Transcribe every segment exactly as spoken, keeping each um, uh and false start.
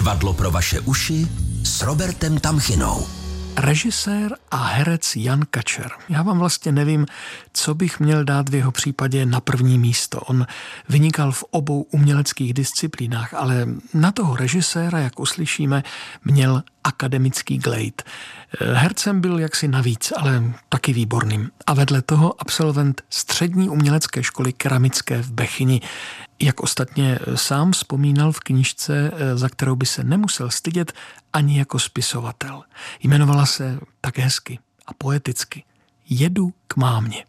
Divadlo pro vaše uši s Robertem Tamchinou. Režisér a herec Jan Kačer. Já vám vlastně nevím, co bych měl dát v jeho případě na první místo. On vynikal v obou uměleckých disciplínách, ale na toho režiséra, jak uslyšíme, měl akademický glejt. Hercem byl jaksi navíc, ale taky výborným. A vedle toho absolvent střední umělecké školy keramické v Bechyni. Jak ostatně sám vzpomínal v knížce, za kterou by se nemusel stydět ani jako spisovatel. Jmenovala se tak hezky a poeticky Jedu k mámě.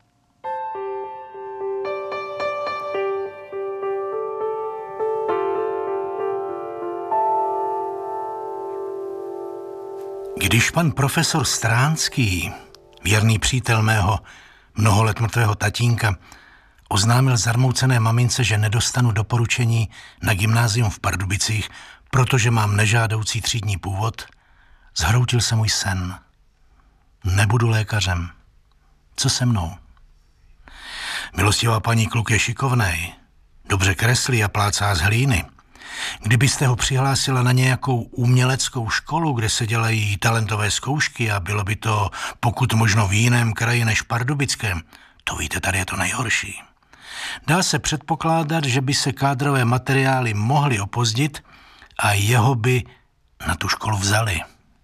Když pan profesor Stránský, věrný přítel mého mnoho let mrtvého tatínka, oznámil zarmoucené mamince, že nedostanu doporučení na gymnázium v Pardubicích, protože mám nežádoucí třídní původ, zhroutil se můj sen. Nebudu lékařem. Co se mnou? Milostivá paní, kluk je šikovnej, dobře kreslí a plácá z hlíny. Kdybyste ho přihlásila na nějakou uměleckou školu, kde se dělají talentové zkoušky a bylo by to pokud možno v jiném kraji než Pardubickém, to víte, tady je to nejhorší. Dá se předpokládat, že by se kádrové materiály mohly opozdit a jeho by na tu školu vzali.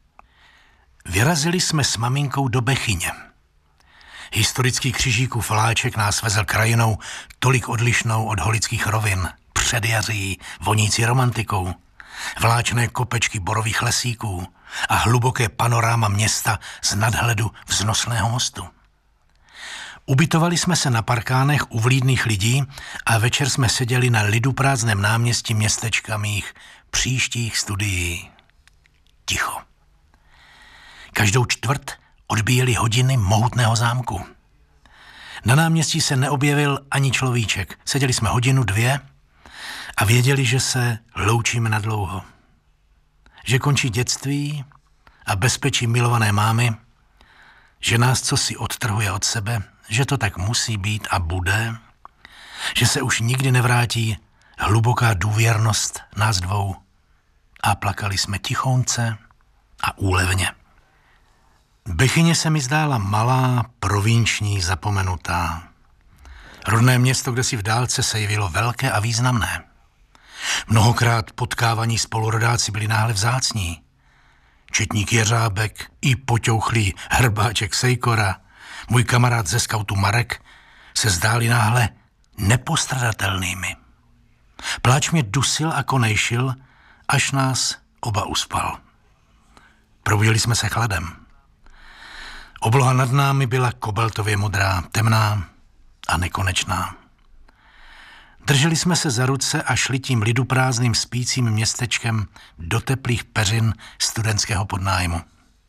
Vyrazili jsme s maminkou do Bechyně. Historický křižíkův vláček nás vezl krajinou tolik odlišnou od holických rovin, předjaří, vonící romantikou, vláčné kopečky borových lesíků a hluboké panoráma města z nadhledu vznosného mostu. Ubytovali jsme se na parkánech u vlídných lidí a večer jsme seděli na liduprázdném náměstí městečka mých příštích studií. Ticho. Každou čtvrt odbíjely hodiny mohutného zámku. Na náměstí se neobjevil ani človíček. Seděli jsme hodinu, dvě a věděli, že se loučíme nadlouho. Že končí dětství a bezpečí milované mámy, že nás cosi odtrhuje od sebe, že to tak musí být a bude, že se už nikdy nevrátí hluboká důvěrnost nás dvou. A plakali jsme tichounce a úlevně. Bechyně se mi zdála malá, provinční, zapomenutá. Rodné město, kde si v dálce se jevilo velké a významné. Mnohokrát potkávaní spolurodáci byli náhle vzácní. Četník Jeřábek i poťouchlý hrbáček Sejkora, můj kamarád ze skautu Marek, se zdáli náhle nepostradatelnými. Pláč mě dusil a konejšil, až nás oba uspal. Probudili jsme se chladem. Obloha nad námi byla kobaltově modrá, temná a nekonečná. Drželi jsme se za ruce a šli tím liduprázdným spícím městečkem do teplých peřin studentského podnájmu.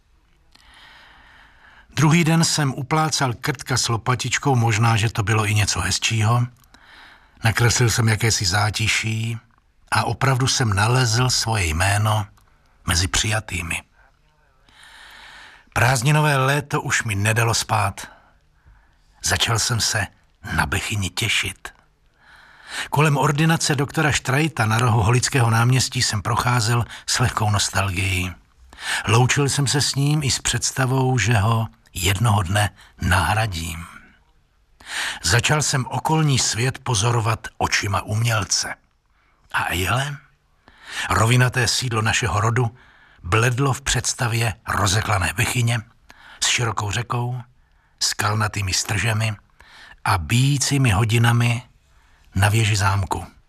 Druhý den jsem uplácal krtka s lopatičkou, možná, že to bylo i něco hezčího. Nakreslil jsem jakési zátiší a opravdu jsem nalezl svoje jméno mezi přijatými. Prázdninové léto už mi nedalo spát. Začal jsem se na Bechyni těšit. Kolem ordinace doktora Štrajta na rohu Holického náměstí jsem procházel s lehkou nostalgií. Loučil jsem se s ním i s představou, že ho jednoho dne nahradím. Začal jsem okolní svět pozorovat očima umělce. A jele, rovinaté sídlo našeho rodu, bledlo v představě rozeklané Bechyně s širokou řekou, skalnatými stržemi a bíjícími hodinami na věži zámku.